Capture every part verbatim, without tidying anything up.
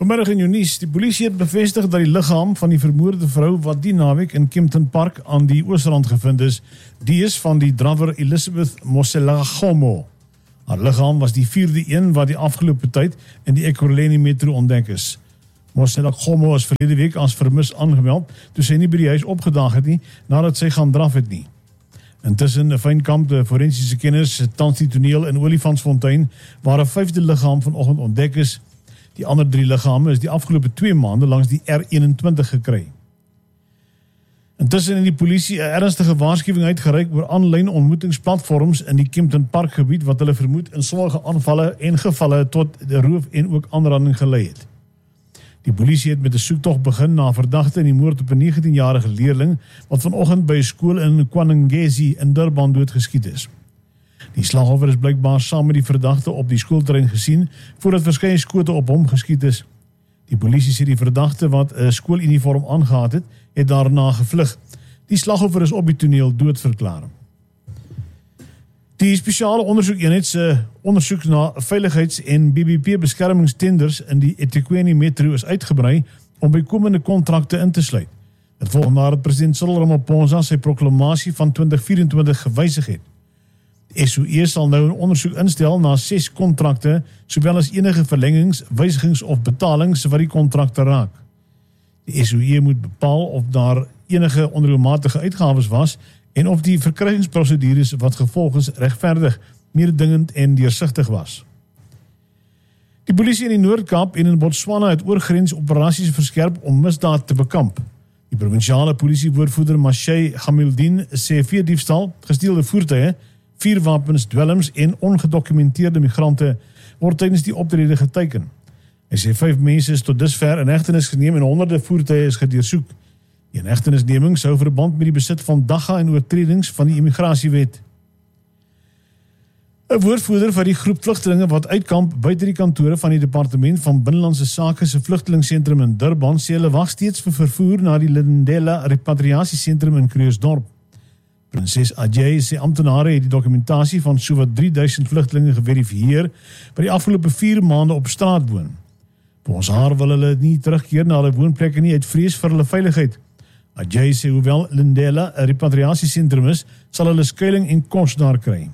Vanmiddag in jou nuus, die polisie het bevestig dat die liggaam van die vermoorde vrou wat die naweek in Kempton Park aan die Oosrand gevind is, die is van die drawer Elizabeth Moselagomo. Haar liggaam was die vierde een wat die afgelope tyd in die Ekurhuleni metro ontdek is. Moselagomo is verlede week as vermis aangemeld, toe sy nie by die huis opgedaag het nie, nadat sy gaan draf het nie. Intussen 'n Fynkamp, de forensiese kenners, tans die toneel in Olifantsfontein, waar 'n vyfde liggaam vanoggend ontdek is. Die ander drie liggame is die afgelope twee maande langs die R eenentwintig gekry. Intussen het die polisie 'n ernstige waarskuwing uitgereik oor aanlyn ontmoetingsplatforms in die Kempton Park gebied wat hulle vermoed in sommige aanvalle en gevalle tot die roof en ook aanranding gelei het. Die polisie het met 'n soektog begin na verdagte in die moord op 'n negentienjarige leerling wat vanoggend by 'n skool in Kwanangezi in Durban doodgeskiet is. Die slagoffer is blykbaar saam met die verdagte op die skoolterrein gesien voordat verskeie skote op hom geskiet is. Die polisie sê die verdagte wat 'n skooluniform aangehad het, het daarna gevlug. Die slagoffer is op die toneel doodverklaar. Die spesiale ondersoekeenheid se ondersoek na veiligheids- en B B P-beskermingstenders in die eThekwini metro is uitgebrei om bykomende kontrakte in te sluit. Dit volg nadat president Cyril Ramaphosa sy proklamasie van twintig vyf-en-twintig gewysig het. Die S O E sal nou 'n ondersoek instel na ses kontrakte, sowel as enige verlengings, wysigings of betalings wat die kontrakte raak. Die S O E moet bepaal of daar enige onreëlmatige uitgawes was en of die verkrygingsprosedures wat gevolg is regverdig, meerdingend en deursigtig was. Die polisie in die Noord-Kaap en in Botswana het oorgrensoperasies verskerp om misdaad te bekamp. Die provinsiale polisiewoordvoerder Mashay Gamildeen sê veediefstal, gesteelde voertuie, vuurwapens, dwelms en ongedokumenteerde migrante word tydens die optrede geteken. Hy sê vyf mense is tot dusver in hegtenis geneem en honderde voertuie is gedeursoek. Die inhegtenisneming sou verband met die besit van dagga en oortredings van die immigrasiewet. 'n Woordvoerder van die groep vlugtelinge wat uitkamp buite die kantore van die Departement van Binnelandse Sake se vlugtelingsentrum in Durban sê hulle wag steeds vir vervoer na die Lindela repatriasiesentrum in Krugersdorp. Prinses Ajay sê amptenare het die dokumentasie van sowat drie duisend vlugtelinge geverifieer wat die afgelope vier maande op straat woon. Volgens haar wil hulle nie terugkeer na hulle woonplekke nie uit vrees vir hulle veiligheid. Ajay sê hoewel Lindela 'n repatriasiesentrum is, sal hulle skuiling en kos daar kry.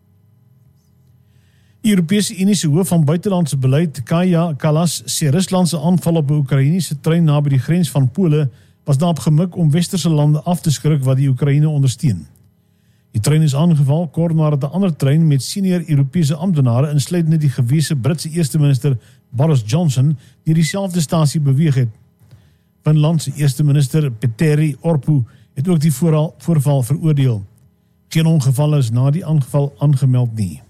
Die Europese Unie se hoof van buitelandse beleid, Kaja Kallas, sê Rusland se aanval op 'n Oekraïense trein naby die grens van Pole was daarop gemik om westerse lande af te skrik wat die Oekraïne ondersteun. Die trein is aangeval kort nadat 'n ander trein met senior Europese amptenare, insluitende die gewese Britse eerste minister Boris Johnson, deur dieselfde stasie beweeg het. Finland se eerste minister Petteri Orpo het ook die voorval veroordeel. Geen ongeval is na die aanval aangemeld nie.